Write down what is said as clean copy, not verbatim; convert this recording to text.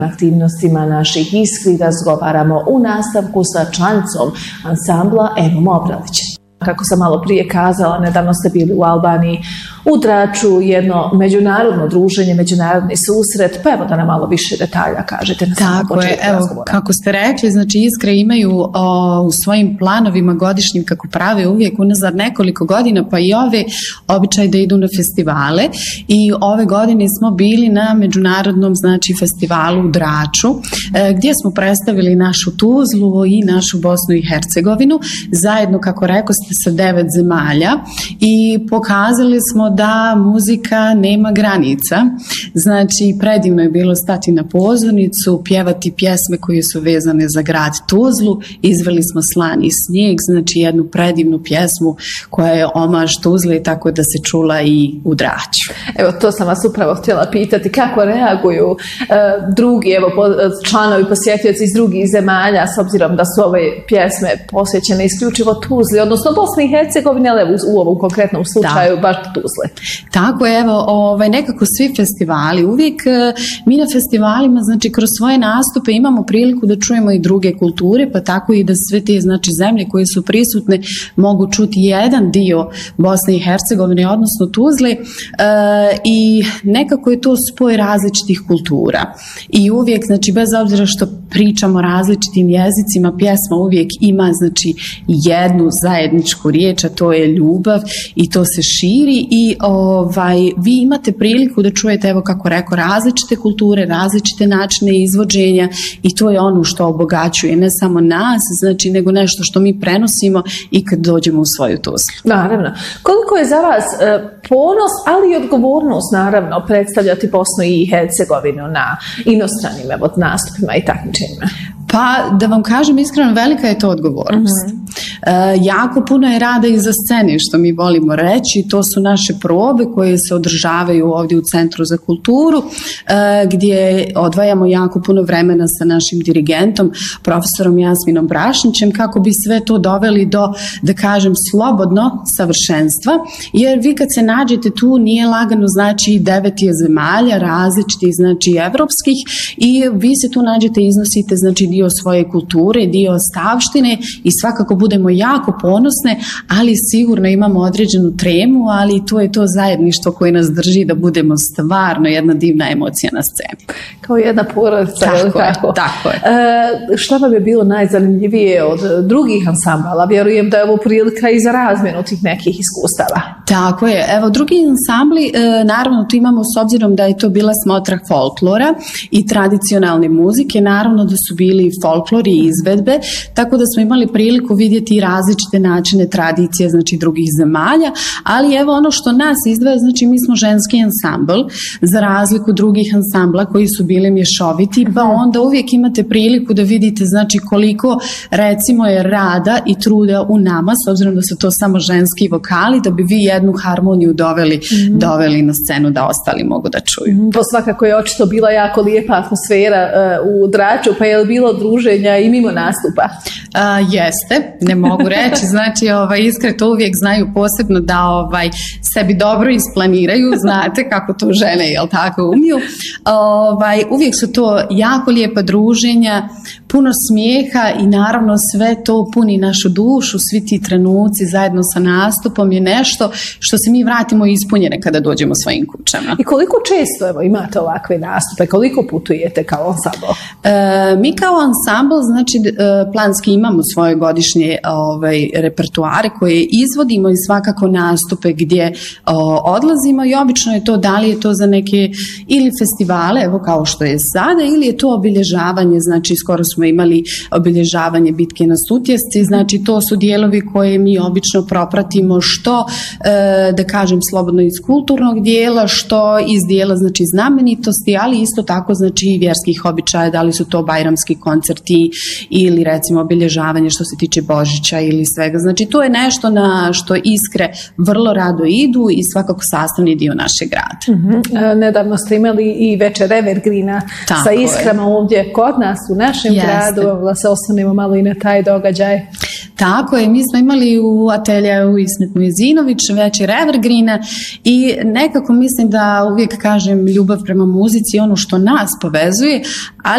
aktivnostima naših Iskri razgovaramo u nastavku sa članicom ansambla Evom Obralić. Kako sam malo prije kazala, nedavno ste bili u Albaniji, u Draču, jedno međunarodno druženje, međunarodni susret, pa evo da nam malo više detalja kažete na samom početku razgovora. Kako ste rekli, znači Iskre imaju u svojim planovima godišnjim, kako prave uvijek unazad nekoliko godina, pa i ove, običaj da idu na festivale i ove godine smo bili na međunarodnom, znači, festivalu u Draču, gdje smo predstavili našu Tuzlu i našu Bosnu i Hercegovinu, zajedno, kako rekao ste, sa 9 zemalja i pokazali smo da muzika nema granica. Znači, predivno je bilo stati na pozornicu, pjevati pjesme koje su vezane za grad Tuzlu. Izveli smo Slani snijeg, znači jednu predivnu pjesmu koja je omaž Tuzli, tako da se čula i u Draču. Evo, to sam vas upravo htjela pitati, kako reaguju drugi, evo, članovi, posjetioci iz drugih zemalja, s obzirom da su ove pjesme posvećene isključivo Tuzli, odnosno Bosni i Hercegovini, ali u ovom konkretnom slučaju baš Tuzle. Tako je, evo, nekako svi festivali, uvijek mi na festivalima, znači, kroz svoje nastupe imamo priliku da čujemo i druge kulture, pa tako i da sve te, znači, zemlje koje su prisutne mogu čuti jedan dio Bosne i Hercegovine, odnosno Tuzle, i nekako je to spoj različitih kultura. I uvijek, znači, bez obzira što pričamo različitim jezicima, pjesma uvijek ima, znači, jednu zajedničku riječ, a to je ljubav i to se širi i vi imate priliku da čujete, evo kako rekao, različite kulture, različite načine izvođenja i to je ono što obogaćuje ne samo nas, znači, nego nešto što mi prenosimo i kad dođemo u svoju Tuzlu. Naravno. Koliko je za vas ponos, ali i odgovornost, naravno, predstavljati Bosnu i Hercegovinu na inostranim nastupima i takmičenjima? Pa, da vam kažem iskreno, velika je to odgovornost. Jako puno je rada iza scene, što mi volimo reći. To su naše probe koje se održavaju ovdje u Centru za kulturu, gdje odvajamo jako puno vremena sa našim dirigentom, profesorom Jasminom Brašnićem, kako bi sve to doveli do, da kažem, slobodno savršenstva. Jer vi kad se nađete tu, nije lagano, znači 9 je zemalja, različitih, znači evropskih, i vi se tu nađete i iznosite, znači, dio svoje kulture, dio stavštine i svakako budemo jako ponosne, ali sigurno imamo određenu tremu, ali to je to zajedništvo koje nas drži da budemo stvarno jedna divna emocija na sceni. Kao jedna porodica. Tako je. Šta vam je bilo najzanimljivije od drugih ansambala? Vjerujem da je ovo prilika i za razmjenu tih nekih iskustava. Tako je. Evo, drugi ansambli, naravno tu imamo, s obzirom da je to bila smotra folklora i tradicionalne muzike, naravno da su bili folklori i izvedbe, tako da smo imali priliku vidjeti različite načine tradicije, znači, drugih zemalja, ali evo ono što nas izdvaja, znači, mi smo ženski ansambl, za razliku drugih ansambla koji su bili mješoviti, pa onda uvijek imate priliku da vidite, znači, koliko, recimo, je rada i truda u nama, s obzirom da su to samo ženski vokali, da bi vi jednu harmoniju doveli na scenu da ostali mogu da čuju. To svakako je očito bila jako lijepa atmosfera u Draču, pa je li bilo druženja i mimo nastupa? Jeste, ne mogu reći, znači, Iskre to uvijek znaju posebno da sebi dobro isplaniraju, znate kako to žene, jel tako, umiju. Uvijek su to jako lijepa druženja, puno smijeha i naravno sve to puni našu dušu, svi ti trenuci zajedno sa nastupom je nešto što se mi vratimo ispunjene kada dođemo svojim kućama. I koliko često imate ovakve nastupe, koliko putujete kao ansambl? Mi kao ansambl, znači, planski imamo svoje godišnje repertoare koje izvodimo i svakako nastupe gdje odlazimo i obično je to, da li je to za neke ili festivale, evo kao što je sada, ili je to obilježavanje, znači skoro smo imali obilježavanje bitke na Sutjesci, znači to su dijelovi koje mi obično propratimo, što da kažem slobodno iz kulturnog dijela, što iz dijela, znači, znamenitosti, ali isto tako, znači, i vjerskih običaja, da li su to bajramski koncerti ili recimo obilježavanje što se tiče Božića ili svega. Znači, to je nešto na što Iskre vrlo rado idu i svakako sastavni dio našeg grada. Nedavno ste imali i večer Evergreena sa Iskrama ovdje kod nas u našem gradu, da se osvrnemo malo i na taj događaj. Tako je, mi smo imali u ateljeju Ismet Mujezinović večer Evergreena i nekako mislim da uvijek kažem ljubav prema muzici je ono što nas povezuje, ali